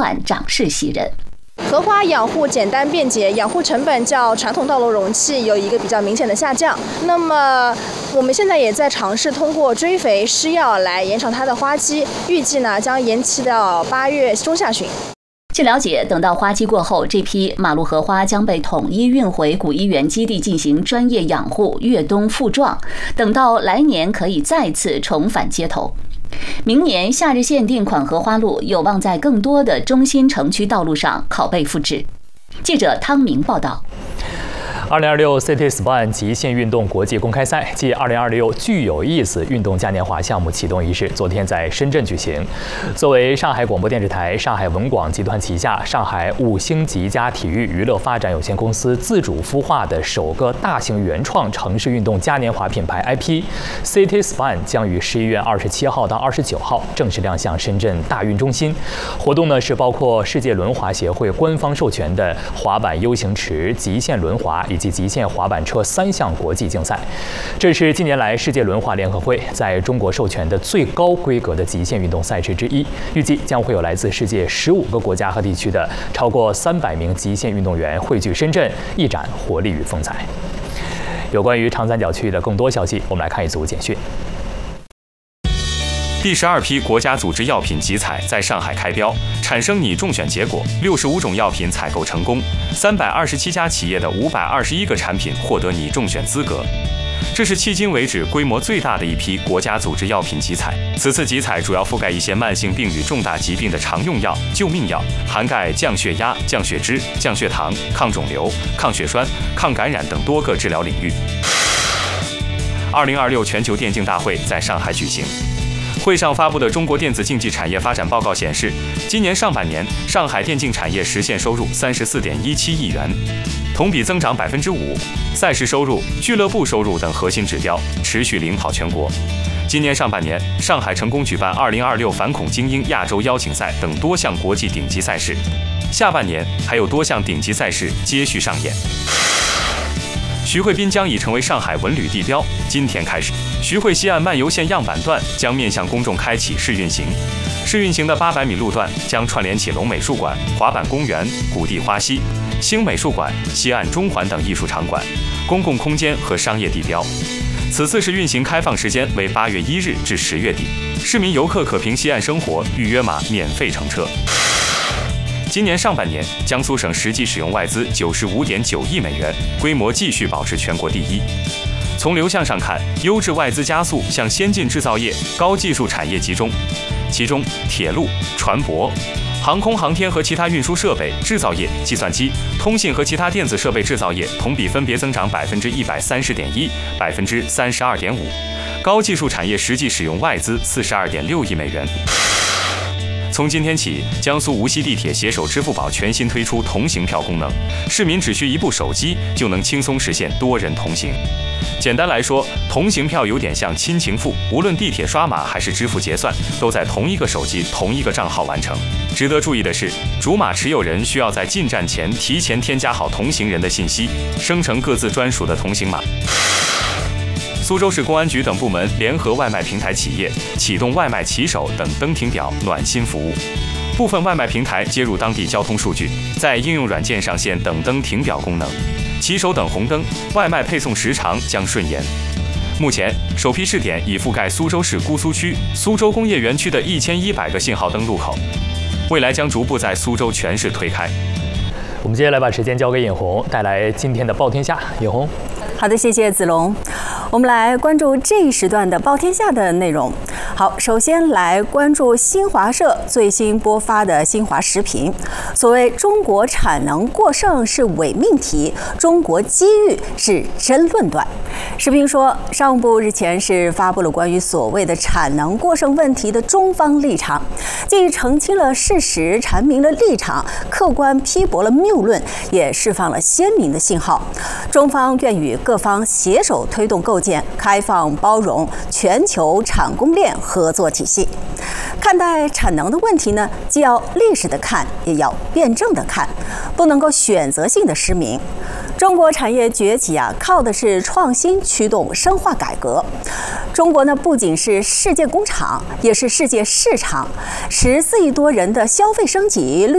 款涨势喜人。 荷花养护简单便捷，养护成本较传统道路容器有一个比较明显的下降。那么我们现在也在尝试通过追肥施药来延长它的花期，预计呢将延期到8月中下旬。 据了解，等到花期过后，这批马路荷花将被统一运回古一园基地进行专业养护，越冬复壮，等到来年可以再次重返街头。明年夏日限定款荷花路有望在更多的中心城区道路上拷贝复制。记者汤明报道。 2026 City Span 极限运动国际公开赛暨2026具有意思运动嘉年华项目启动仪式昨天在深圳举行。作为上海广播电视台、上海文广集团旗下上海五星级家体育娱乐发展有限公司自主孵化的首个大型原创城市运动嘉年华品牌 IP City Span 将于11月27号到29号正式亮相深圳大运中心。活动呢是包括世界轮滑协会官方授权的滑板 U 型池、极限轮滑以及极限滑板车3项国际竞赛。这是近年来世界轮滑联合会在中国授权的最高规格的极限运动赛事之一，预计将会有来自世界15个国家和地区的超过300名极限运动员汇聚深圳，一展活力与风采。有关于长三角区域的更多消息，我们来看一组简讯。 第12批国家组织药品集采在上海开标，产生拟中选结果，65种药品采购成功，327家企业的521个产品获得拟中选资格。这是迄今为止规模最大的一批国家组织药品集采。此次集采主要覆盖一些慢性病与重大疾病的常用药、救命药，涵盖降血压、降血脂、降血糖、抗肿瘤、抗血栓、抗感染等多个治疗领域。2026全球电竞大会在上海举行。会上发布的中国电子竞技产业发展报告显示，今年上半年上海电竞产业实现收入34.17亿元，同比增长5%。赛事收入、俱乐部收入等核心指标持续领跑全国。今年上半年，上海成功举办2026反恐精英亚洲邀请赛等多项国际顶级赛事，下半年还有多项顶级赛事接续上演。徐汇滨江已成为上海文旅地标。今天开始，徐汇西岸漫游线样板段将面向公众开启试运行。试运行的800米路段将串联起龙美术馆、滑板公园、谷地花溪、新美术馆、西岸中环等艺术场馆、公共空间和商业地标。此次试运行开放时间为8月1日至10月底，市民游客可凭西岸生活预约码免费乘车。今年上半年，江苏省实际使用外资95.9亿美元，规模继续保持全国第一。从流向上看，优质外资加速向先进制造业、高技术产业集中，其中铁路、船舶、航空航天和其他运输设备制造业、计算机、通信和其他电子设备制造业同比分别增长130.1%、32.5%。高技术产业实际使用外资42.6亿美元。从今天起，江苏无锡地铁携手支付宝全新推出同行票功能，市民只需一部手机就能轻松实现多人同行。简单来说，同行票有点像亲情付，无论地铁刷码还是支付结算，都在同一个手机、同一个账号完成。值得注意的是，竹码持有人需要在进站前提前添加好同行人的信息，生成各自专属的同行码。苏州市公安局等部门联合外卖平台企业启动外卖骑手等登停表暖心服务，部分外卖平台接入当地交通数据，在应用软件上线等登停表功能，骑手等红灯，外卖配送时长将顺延。目前，首批试点已覆盖苏州市姑苏区、苏州工业园区的1100个信号灯路口，未来将逐步在苏州全市推开。 我们接下来把时间交给尹红，带来今天的报天下。尹红。 好的，谢谢子龙。我们来关注这一时段的报天下的内容。好，首先来关注新华社最新播发的新华时评。所谓中国产能过剩是伪命题，中国机遇是真论断。时评说，商务部日前是发布了关于所谓的产能过剩问题的中方立场，既澄清了事实，阐明了立场，客观批驳了谬论，也释放了鲜明的信号。中方愿与各方携手推动构建开放包容全球产供链合作体系。看待产能的问题呢，既要历史的看，也要辩证的看，不能够选择性的失明。中国产业崛起靠的是创新驱动深化改革。中国呢，不仅是世界工厂，也是世界市场。14亿多人的消费升级